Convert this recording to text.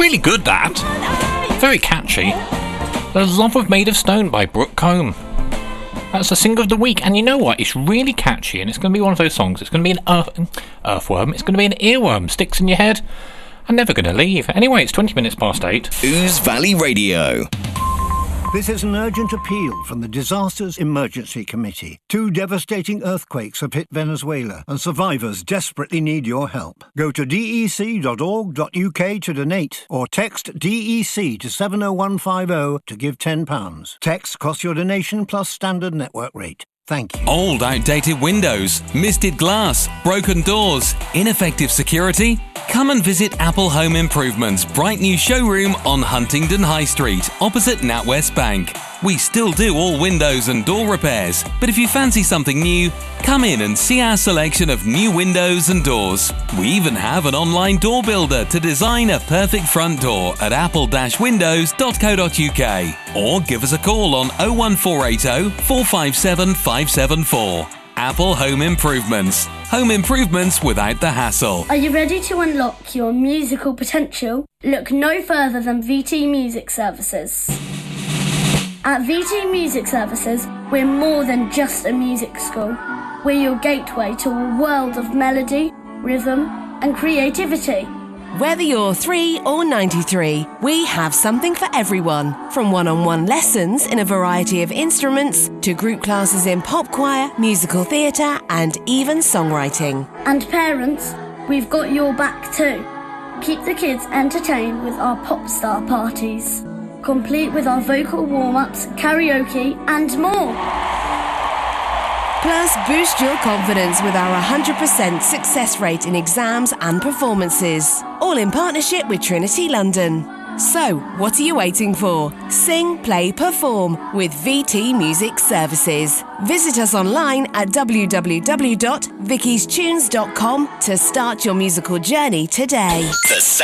really good, that. Very catchy. The Love of Made of Stone by Brooke Combe. That's the single of the week, and you know what? It's really catchy, and it's going to be one of those songs. It's going to be an earthworm. It's going to be an earworm. Sticks in your head. I'm never going to leave. Anyway, it's 20 minutes past 8. Ouse Valley Radio. This is an urgent appeal from the Disasters Emergency Committee. 2 devastating earthquakes have hit Venezuela, and survivors desperately need your help. Go to dec.org.uk to donate, or text DEC to 70150 to give £10. Text costs your donation plus standard network rate. Thank you. Old, outdated windows, misted glass, broken doors, ineffective security? Come and visit Apple Home Improvement's bright new showroom on Huntingdon High Street, opposite NatWest Bank. We still do all windows and door repairs, but if you fancy something new, come in and see our selection of new windows and doors. We even have an online door builder to design a perfect front door at apple-windows.co.uk, or give us a call on 01480 457 574. Apple Home Improvements. Home improvements without the hassle. Are you ready to unlock your musical potential? Look no further than VT Music Services. At VT Music Services, we're more than just a music school. We're your gateway to a world of melody, rhythm, and creativity. Whether you're 3 or 93, we have something for everyone. From one-on-one lessons in a variety of instruments to group classes in pop choir, musical theatre and even songwriting. And parents, we've got your back too. Keep the kids entertained with our pop star parties, complete with our vocal warm-ups, karaoke and more. Plus, boost your confidence with our 100% success rate in exams and performances. All in partnership with Trinity London. So, what are you waiting for? Sing, play, perform with VT Music Services. Visit us online at www.vickystunes.com to start your musical journey today. The